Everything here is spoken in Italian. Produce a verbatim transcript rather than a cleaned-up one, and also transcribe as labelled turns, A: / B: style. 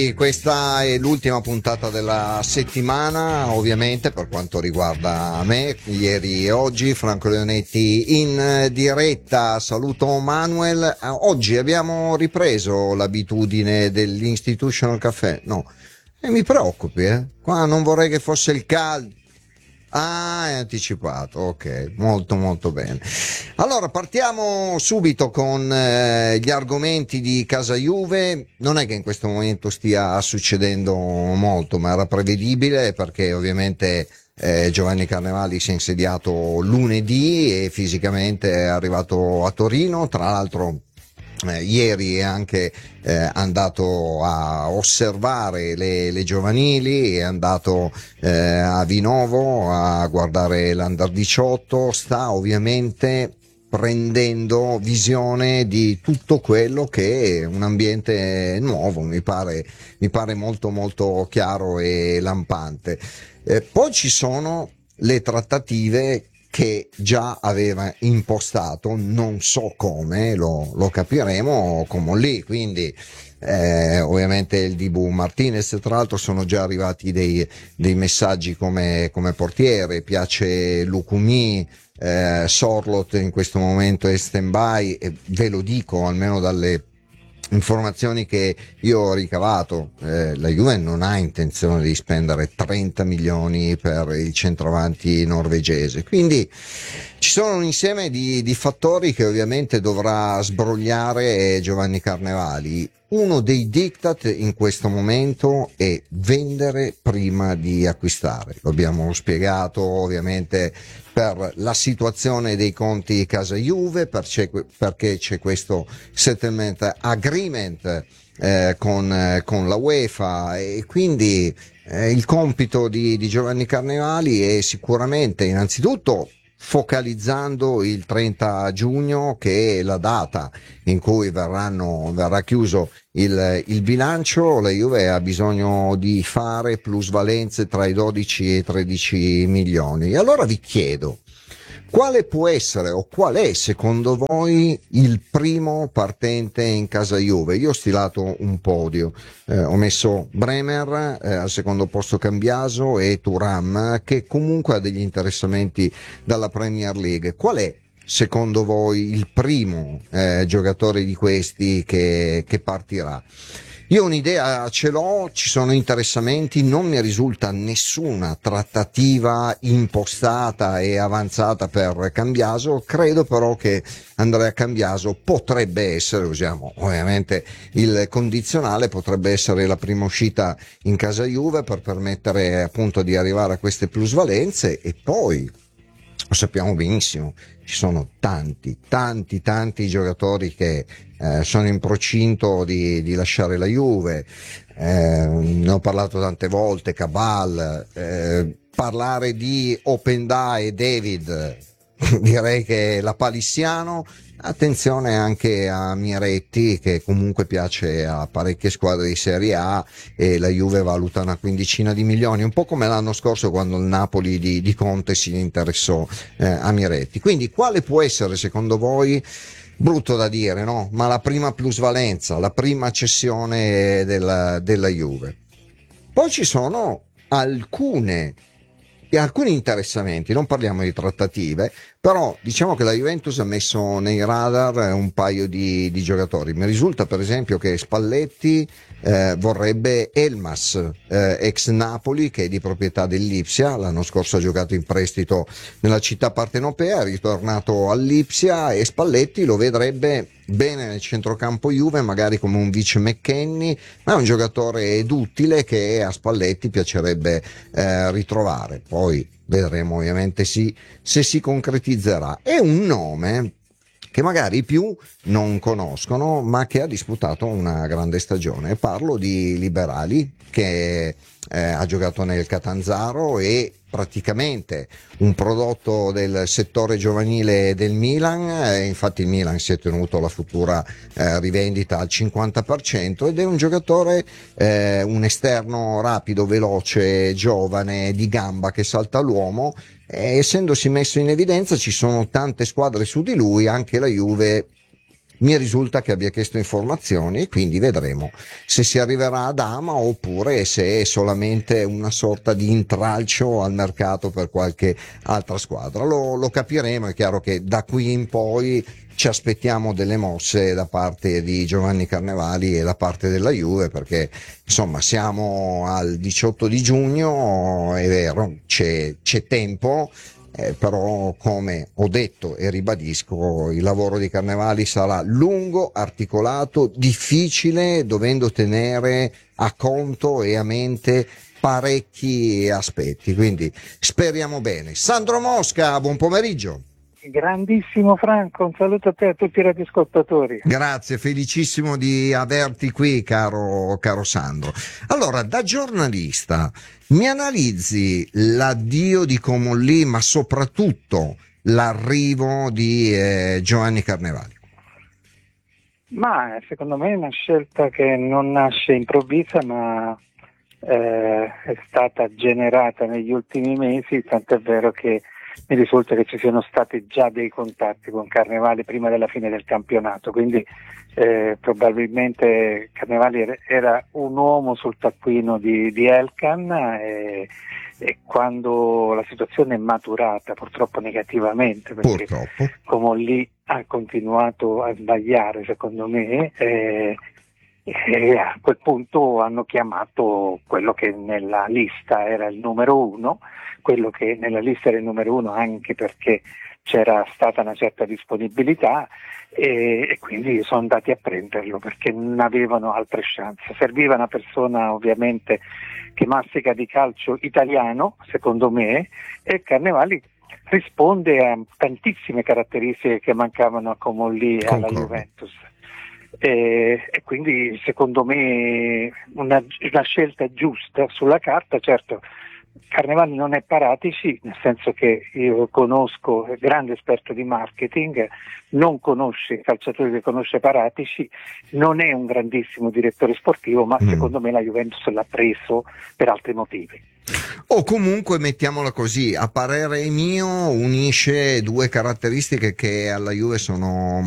A: Questa è l'ultima puntata della settimana, ovviamente per quanto riguarda me, ieri e oggi. Franco Leonetti in diretta, saluto Manuel. Oggi abbiamo ripreso l'abitudine dell'Institutional Caffè, no, e mi preoccupi, eh, qua non vorrei che fosse il caldo. Ah, è anticipato, ok, molto molto bene. Allora partiamo subito con eh, gli argomenti di Casa Juve. Non è che in questo momento stia succedendo molto, ma era prevedibile perché ovviamente eh, Giovanni Carnevali si è insediato lunedì e fisicamente è arrivato a Torino. Tra l'altro Eh, ieri è anche eh, andato a osservare le, le giovanili, è andato eh, a Vinovo a guardare l'Under diciotto, sta ovviamente prendendo visione di tutto quello che è un ambiente nuovo, mi pare, mi pare molto molto chiaro e lampante. Eh, poi ci sono le trattative che già aveva impostato, non so come, lo, lo capiremo come lì, quindi eh, ovviamente il Dibu Martinez. Tra l'altro sono già arrivati dei, dei messaggi come, come portiere, piace Lukumi, eh, Sorlot in questo momento è stand by, e ve lo dico almeno dalle informazioni che io ho ricavato, eh, la Juve non ha intenzione di spendere trenta milioni per il centravanti norvegese, quindi ci sono un insieme di, di fattori che ovviamente dovrà sbrogliare Giovanni Carnevali. Uno dei diktat in questo momento è vendere prima di acquistare, lo abbiamo spiegato ovviamente per la situazione dei conti Casa Juve, perché c'è questo settlement agreement eh, con, eh, con la UEFA, e quindi eh, il compito di, di Giovanni Carnevali è sicuramente innanzitutto focalizzando il trenta giugno, che è la data in cui verranno, verrà chiuso il, il bilancio. La Juve ha bisogno di fare plusvalenze tra i dodici e i tredici milioni. E allora vi chiedo, quale può essere o qual è secondo voi il primo partente in casa Juve? Io ho stilato un podio, eh, ho messo Bremer, eh, al secondo posto Cambiaso e Thuram, che comunque ha degli interessamenti dalla Premier League. Qual è secondo voi il primo eh, giocatore di questi che, che partirà? Io un'idea ce l'ho, ci sono interessamenti, non mi risulta nessuna trattativa impostata e avanzata per Cambiaso. Credo però che Andrea Cambiaso potrebbe essere, usiamo ovviamente il condizionale, potrebbe essere la prima uscita in casa Juve per permettere appunto di arrivare a queste plusvalenze. E poi lo sappiamo benissimo, ci sono tanti, tanti, tanti giocatori che eh, sono in procinto di, di lasciare la Juve. Eh, ne ho parlato tante volte, Cabal, eh, parlare di Openda e David, direi che la Palissiano. Attenzione anche a Miretti, che comunque piace a parecchie squadre di Serie A, e la Juve valuta una quindicina di milioni, un po' come l'anno scorso quando il Napoli di, di Conte si interessò eh, a Miretti. Quindi quale può essere secondo voi, brutto da dire, no? Ma la prima plusvalenza, la prima cessione della, della Juve? Poi ci sono alcune e alcuni interessamenti, non parliamo di trattative, però diciamo che la Juventus ha messo nei radar un paio di, di giocatori. Mi risulta per esempio che Spalletti eh, vorrebbe Elmas, eh, ex Napoli, che è di proprietà dell'Ipsia. L'anno scorso ha giocato in prestito nella città partenopea, è ritornato all'Ipsia, e Spalletti lo vedrebbe bene nel centrocampo Juve, magari come un vice McKennie, ma è un giocatore duttile che a Spalletti piacerebbe eh, ritrovare. Poi vedremo ovviamente sì, se si concretizzerà. È un nome che magari i più non conoscono, ma che ha disputato una grande stagione. Parlo di Liberali, che eh, ha giocato nel Catanzaro e praticamente un prodotto del settore giovanile del Milan, e infatti il Milan si è tenuto la futura eh, rivendita al cinquanta per cento, ed è un giocatore, eh, un esterno rapido, veloce, giovane, di gamba, che salta l'uomo. E essendosi messo in evidenza, ci sono tante squadre su di lui, anche la Juve mi risulta che abbia chiesto informazioni, quindi vedremo se si arriverà ad Ama oppure se è solamente una sorta di intralcio al mercato per qualche altra squadra. Lo, lo capiremo. È chiaro che da qui in poi ci aspettiamo delle mosse da parte di Giovanni Carnevali e da parte della Juve, perché insomma siamo al diciotto di giugno, è vero, c'è, c'è tempo, eh, però come ho detto e ribadisco, il lavoro di Carnevali sarà lungo, articolato, difficile, dovendo tenere a conto e a mente parecchi aspetti, quindi speriamo bene. Sandro Mosca, buon pomeriggio.
B: Grandissimo Franco, un saluto a te e a tutti i radioascoltatori.
A: Grazie, felicissimo di averti qui, caro, caro Sandro. Allora, da giornalista, mi analizzi l'addio di Comolli, ma soprattutto l'arrivo di eh, Giovanni Carnevali?
B: Ma secondo me è una scelta che non nasce improvvisa, ma eh, è stata generata negli ultimi mesi, tant'è vero che mi risulta che ci siano stati già dei contatti con Carnevali prima della fine del campionato, quindi eh, probabilmente Carnevali era un uomo sul taccuino di, di Elkann e, e quando la situazione è maturata, purtroppo negativamente, perché
A: Purtroppo.
B: Comolli ha continuato a sbagliare secondo me, eh, e a quel punto hanno chiamato quello che nella lista era il numero uno, quello che nella lista era il numero uno anche perché c'era stata una certa disponibilità e, e quindi sono andati a prenderlo perché non avevano altre chance. Serviva una persona ovviamente che mastica di calcio italiano, secondo me, e Carnevali risponde a tantissime caratteristiche che mancavano a Comolli e alla Juventus. E, e quindi secondo me una, una scelta giusta sulla carta. Certo, Carnevali non è Paratici, nel senso che io conosco, è grande esperto di marketing, non conosce i calciatori che conosce Paratici, non è un grandissimo direttore sportivo, ma mm. secondo me la Juventus l'ha preso per altri motivi.
A: O comunque, mettiamola così, a parere mio unisce due caratteristiche che alla Juve sono